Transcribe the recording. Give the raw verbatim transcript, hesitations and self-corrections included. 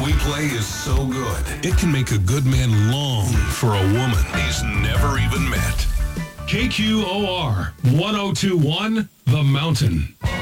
we play is so good, it can make a good man long for a woman he's never even met. K Q O R ten twenty-one, The Mountain.